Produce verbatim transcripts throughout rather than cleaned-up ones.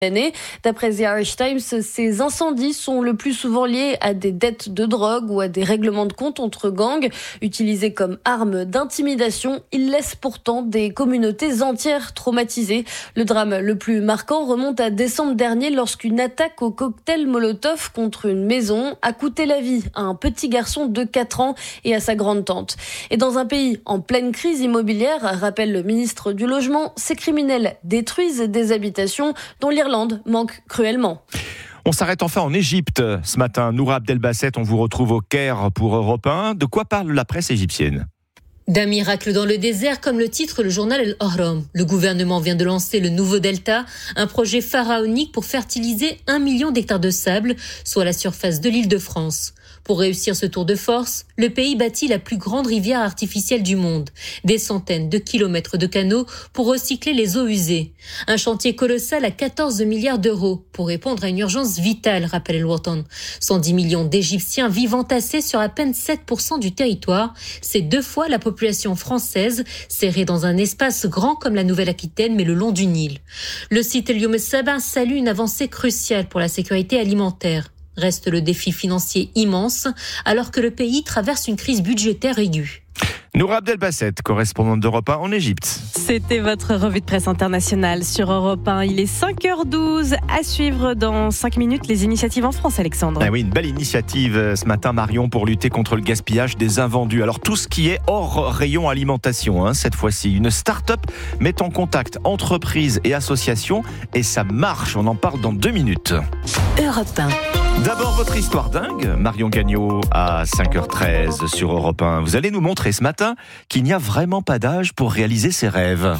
Année. D'après The Irish Times, ces incendies sont le plus souvent liés à des dettes de drogue ou à des règlements de compte entre gangs. Utilisés comme armes d'intimidation, ils laissent pourtant des communautés entières traumatisées. Le drame le plus marquant remonte à décembre dernier lorsqu'une attaque au cocktail Molotov contre une maison a coûté la vie à un petit garçon de quatre ans et à sa grande tante. Et dans un pays en pleine crise immobilière, rappelle le ministre du Logement, ces criminels détruisent des habitations dont l'Irlande manque cruellement. On s'arrête enfin en Égypte ce matin. Noura Abdelbasset, on vous retrouve au Caire pour Europe un. De quoi parle la presse égyptienne ? D'un miracle dans le désert, comme le titre le journal El Ahram. Le gouvernement vient de lancer le nouveau Delta, un projet pharaonique pour fertiliser un million d'hectares de sable, soit la surface de l'île de France. Pour réussir ce tour de force, le pays bâtit la plus grande rivière artificielle du monde. Des centaines de kilomètres de canaux pour recycler les eaux usées. Un chantier colossal à quatorze milliards d'euros pour répondre à une urgence vitale, rappelle El Watan. cent dix millions d'Égyptiens vivent entassés sur à peine sept pour cent du territoire. C'est deux fois la population française, serrée dans un espace grand comme la Nouvelle-Aquitaine, mais le long du Nil. Le site El Youm Es-Saba salue une avancée cruciale pour la sécurité alimentaire. Reste le défi financier immense, alors que le pays traverse une crise budgétaire aiguë. Noura Abdelbasset, correspondante d'Europe un en Égypte. C'était votre revue de presse internationale sur Europe un. Il est cinq heures douze. À suivre dans cinq minutes les initiatives en France, Alexandre. Ah oui, une belle initiative ce matin, Marion, pour lutter contre le gaspillage des invendus. Alors tout ce qui est hors rayon alimentation, hein, cette fois-ci. Une start-up met en contact entreprises et associations et ça marche. On en parle dans deux minutes. Europe un. D'abord, votre histoire dingue, Marion Gagnon, à cinq heures treize sur Europe un. Vous allez nous montrer ce matin qu'il n'y a vraiment pas d'âge pour réaliser ses rêves.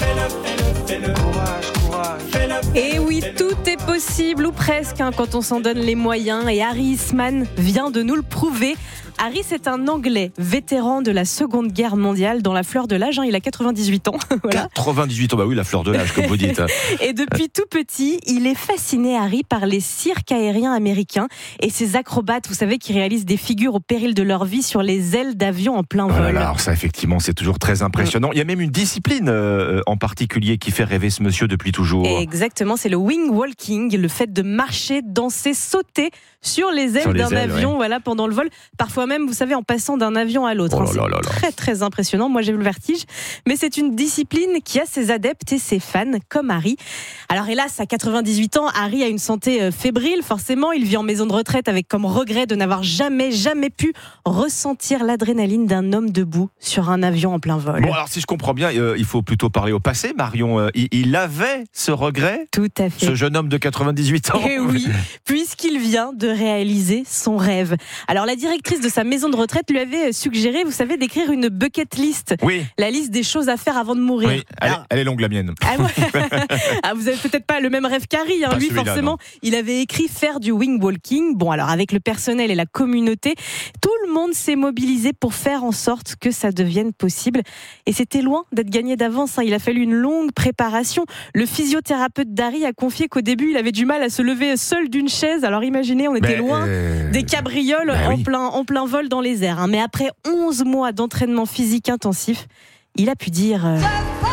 Et oui, tout est possible, ou presque, hein, quand on s'en donne les moyens. Et Harry Eastman vient de nous le prouver. Harry, c'est un Anglais vétéran de la Seconde Guerre mondiale dans la fleur de l'âge. Hein, il a quatre-vingt-dix-huit ans. Voilà. quatre-vingt-dix-huit ans, bah oui, la fleur de l'âge, comme vous dites. Et depuis tout petit, il est fasciné, Harry, par les cirques aériens américains et ces acrobates, vous savez, qui réalisent des figures au péril de leur vie sur les ailes d'avions en plein vol. Oh là là, alors ça, effectivement, c'est toujours très impressionnant. Il y a même une discipline euh, en particulier qui fait rêver ce monsieur depuis toujours. Exactement, c'est le wing walking, le fait de marcher, danser, sauter sur les ailes sur les d'un ailes, avion, ouais. voilà, pendant le vol. Parfois même, vous savez, en passant d'un avion à l'autre. Oh hein, là c'est là là très, là. très impressionnant. Moi, j'ai eu le vertige. Mais c'est une discipline qui a ses adeptes et ses fans, comme Harry. Alors, hélas, à quatre-vingt-dix-huit ans, Harry a une santé fébrile. Forcément, il vit en maison de retraite avec comme regret de n'avoir jamais, jamais pu ressentir l'adrénaline d'un homme debout sur un avion en plein vol. Bon, alors, si je comprends bien, euh, il faut plutôt parler au passé, Marion. Euh, il, il avait ce regret, Tout à fait. ce jeune homme de quatre-vingt-dix-huit ans. Et oui, puisqu'il vient de réaliser son rêve. Alors, la directrice de sa maison de retraite lui avait suggéré, vous savez, d'écrire une bucket list. Oui. La liste des choses à faire avant de mourir. Oui, elle, Alors, est, elle est longue, la mienne. ah, ouais. Ah, vous avez peut-être pas le même rêve qu'Harry, hein. Pas Lui celui-là, forcément, non. il avait écrit faire du wing walking. Bon, alors avec le personnel et la communauté, tout le monde s'est mobilisé pour faire en sorte que ça devienne possible. Et c'était loin d'être gagné d'avance, hein. Il a fallu une longue préparation. Le physiothérapeute d'Harry a confié qu'au début, il avait du mal à se lever seul d'une chaise. Alors imaginez, on était Mais, loin euh... des cabrioles bah en, oui. plein, en plein vol dans les airs, hein. Mais après onze mois d'entraînement physique intensif, il a pu dire euh,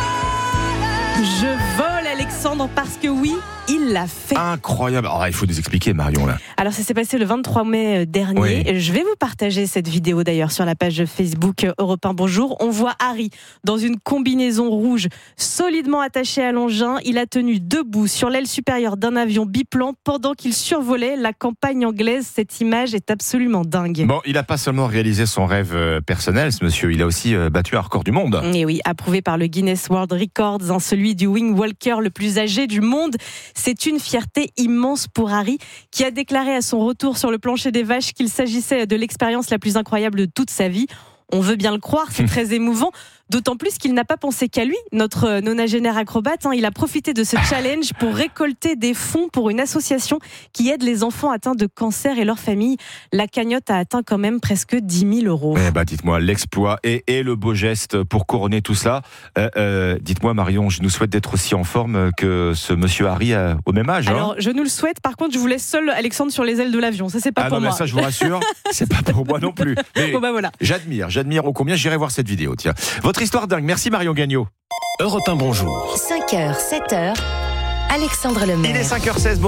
je vole, Alexandre, parce que oui, il l'a fait. Incroyable. Alors, il faut nous expliquer, Marion, là. Alors, ça s'est passé le vingt-trois mai dernier. Oui. Je vais vous partager cette vidéo d'ailleurs sur la page Facebook Europe un Bonjour. On voit Harry dans une combinaison rouge solidement attachée à l'engin. Il a tenu debout sur l'aile supérieure d'un avion biplan pendant qu'il survolait la campagne anglaise. Cette image est absolument dingue. Bon, il n'a pas seulement réalisé son rêve euh, personnel, ce monsieur, il a aussi euh, battu un record du monde. Et oui, approuvé par le Guinness World Records, hein, celui du wing walker le plus âgé du monde. C'est une fierté immense pour Harry, qui a déclaré à son retour sur le plancher des vaches qu'il s'agissait de l'expérience la plus incroyable de toute sa vie. On veut bien le croire, c'est très émouvant. D'autant plus qu'il n'a pas pensé qu'à lui, notre nonagénaire acrobate. Hein, il a profité de ce challenge pour récolter des fonds pour une association qui aide les enfants atteints de cancer et leurs familles. La cagnotte a atteint quand même presque dix mille euros. Eh ben, dites-moi, l'exploit et, et le beau geste pour couronner tout ça. Euh, euh, dites-moi, Marion, je nous souhaite d'être aussi en forme que ce monsieur Harry euh, au même âge. Alors, hein. je nous le souhaite. Par contre, je vous laisse seul, Alexandre, sur les ailes de l'avion. Ça, c'est pas Ah pour non, mais moi. ça, je vous rassure, c'est pas pour moi non plus. Mais Bon, bah voilà. j'admire, j'admire ô combien. J'irai voir cette vidéo, tiens. Votre histoire dingue. Merci, Marion Gagnon. Europe un Bonjour. cinq heures, sept heures. Alexandre Lemaire. Il est cinq heures seize.